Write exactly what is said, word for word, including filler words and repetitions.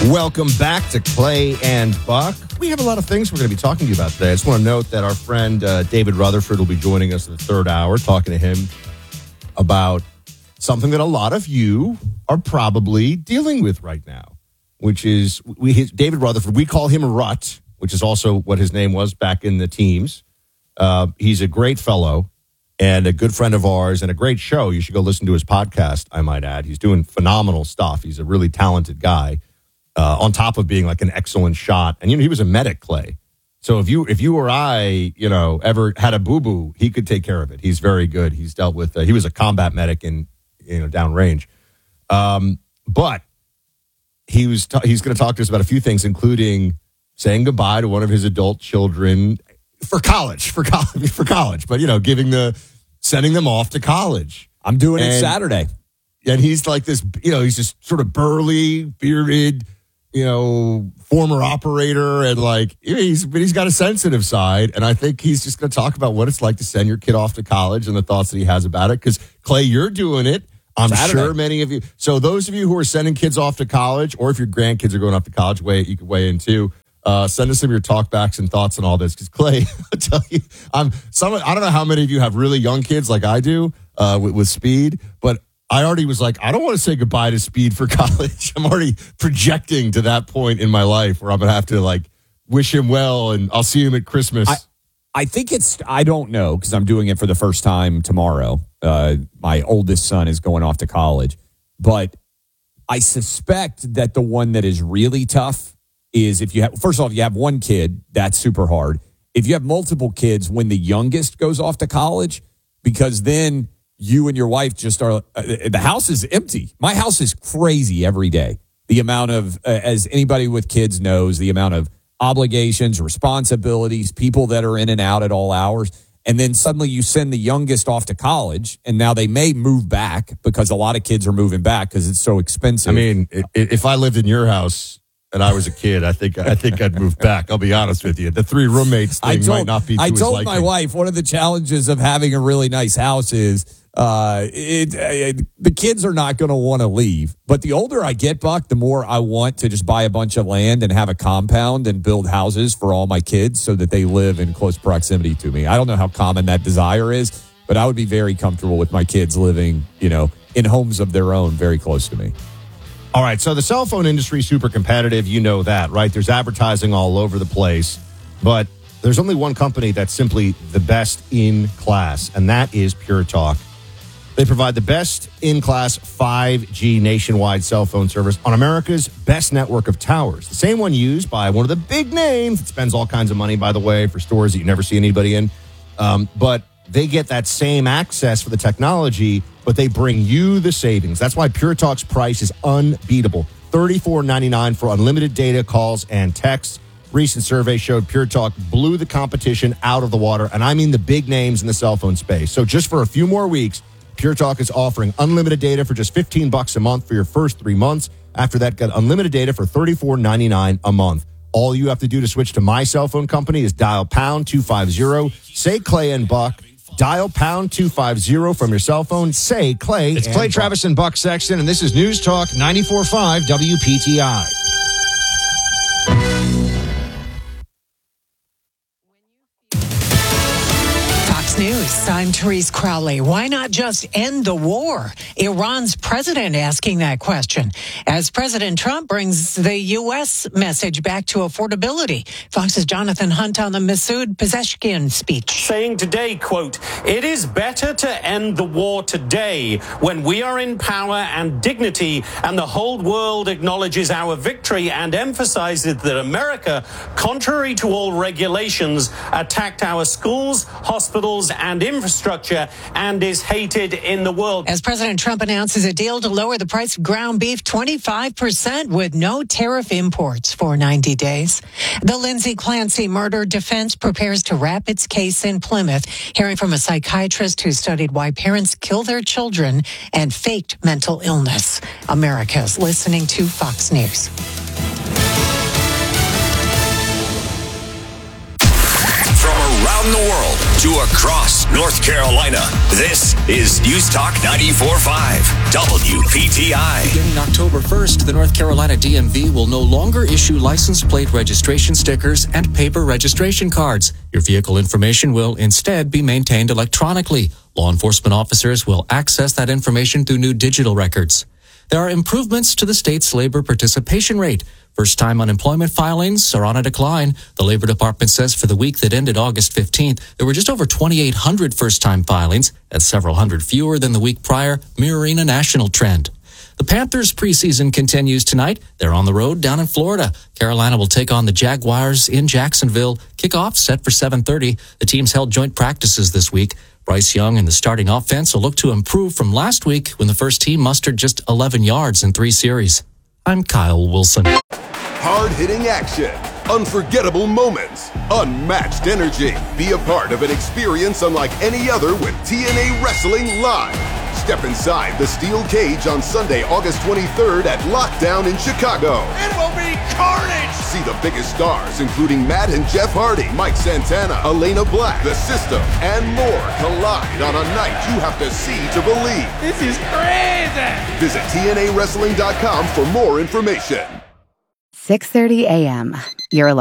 Welcome back to Clay and Buck. We have a lot of things we're going to be talking to you about today. I just want to note that our friend uh, David Rutherford will be joining us in the third hour, talking to him about something that a lot of you are probably dealing with right now, which is we his, David Rutherford. We call him Rut, which is also what his name was back in the teams. Uh, he's a great fellow and a good friend of ours and a great show. You should go listen to his podcast, I might add. He's doing phenomenal stuff. He's a really talented guy. Uh, on top of being like an excellent shot. And, you know, he was a medic, Clay. So if you if you or I, you know, ever had a boo-boo, he could take care of it. He's very good. He's dealt with, uh, he was a combat medic in, you know, downrange. Um, but he was ta- he's going to talk to us about a few things, including saying goodbye to one of his adult children for college, for college, for college. But, you know, giving the, sending them off to college. I'm doing and, it Saturday. And he's like this, you know, he's just sort of burly, bearded, you know, former operator, and like he's but he's got a sensitive side, and I think he's just going to talk about what it's like to send your kid off to college and the thoughts that he has about it. Because Clay, you're doing it. I'm Saturday. Sure many of you. So those of you who are sending kids off to college, or if your grandkids are going off to college, weigh you can weigh in too. Uh, send us some of your talkbacks and thoughts on all this. Because Clay, I'll tell you, I'm some. I don't know how many of you have really young kids like I do uh, with, with Speed, but I already was like, I don't want to say goodbye to Speed for college. I'm already projecting to that point in my life where I'm going to have to like wish him well and I'll see him at Christmas. I, I think it's, I don't know, because I'm doing it for the first time tomorrow. Uh, my oldest son is going off to college. But I suspect that the one that is really tough is if you have, first of all, if you have one kid, that's super hard. If you have multiple kids, when the youngest goes off to college, because then you and your wife just are, uh, the house is empty. My house is crazy every day. The amount of, uh, as anybody with kids knows, the amount of obligations, responsibilities, people that are in and out at all hours. And then suddenly you send the youngest off to college, and now they may move back because a lot of kids are moving back because it's so expensive. I mean, if I lived in your house and I was a kid, I think I think I'd move back. I'll be honest with you. The three roommates thing told, might not be too I told as my wife, one of the challenges of having a really nice house is Uh, it, it, the kids are not going to want to leave. But the older I get, Buck, the more I want to just buy a bunch of land and have a compound and build houses for all my kids so that they live in close proximity to me. I don't know how common that desire is, but I would be very comfortable with my kids living, you know, in homes of their own very close to me. All right, so the cell phone industry is super competitive. You know that, right? There's advertising all over the place, but there's only one company that's simply the best in class, and that is Pure Talk. They provide the best in-class five G nationwide cell phone service on America's best network of towers. The same one used by one of the big names that spends all kinds of money, by the way, for stores that you never see anybody in. Um, but they get that same access for the technology, but they bring you the savings. That's why Pure Talk's price is unbeatable. thirty-four ninety-nine for unlimited data, calls, and texts. Recent survey showed Pure Talk blew the competition out of the water, and I mean the big names in the cell phone space. So just for a few more weeks, Pure Talk is offering unlimited data for just fifteen bucks a month for your first three months. After that, get unlimited data for thirty-four ninety-nine a month. All you have to do to switch to my cell phone company is dial pound two fifty, say Clay and Buck. Dial pound two fifty from your cell phone, say Clay It's and Clay Buck. Travis and Buck Sexton, and this is News Talk ninety-four point five W P T I. News. I'm Therese Crowley. Why not just end the war? Iran's president asking that question as President Trump brings the U S message back to affordability. Fox's Jonathan Hunt on the Masoud Pezeshkian speech. Saying today, quote, "It is better to end the war today when we are in power and dignity and the whole world acknowledges our victory and emphasizes that America, contrary to all regulations, attacked our schools, hospitals, and infrastructure and is hated in the world." As President Trump announces a deal to lower the price of ground beef twenty-five percent with no tariff imports for ninety days. The Lindsay Clancy murder defense prepares to wrap its case in Plymouth, hearing from a psychiatrist who studied why parents kill their children and faked mental illness. America's listening to Fox News. From around the world, to across North Carolina. This is News Talk ninety-four point five W P T I. Beginning October first, the North Carolina D M V will no longer issue license plate registration stickers and paper registration cards. Your vehicle information will instead be maintained electronically. Law enforcement officers will access that information through new digital records. There are improvements to the state's labor participation rate. First-time unemployment filings are on a decline. The Labor Department says for the week that ended August fifteenth, there were just over twenty-eight hundred first-time filings. That's several hundred fewer than the week prior, mirroring a national trend. The Panthers preseason continues tonight. They're on the road down in Florida. Carolina will take on the Jaguars in Jacksonville. Kickoff set for seven thirty. The teams held joint practices this week. Bryce Young and the starting offense will look to improve from last week when the first team mustered just eleven yards in three series. I'm Kyle Wilson. Hard-hitting action, unforgettable moments, unmatched energy. Be a part of an experience unlike any other with T N A Wrestling Live. Step inside the steel cage on Sunday, August twenty-third at Lockdown in Chicago. It will be carnage! See the biggest stars, including Matt and Jeff Hardy, Mike Santana, Elena Black, The System, and more collide on a night you have to see to believe. This is crazy! Visit T N A wrestling dot com for more information. six thirty a.m. You're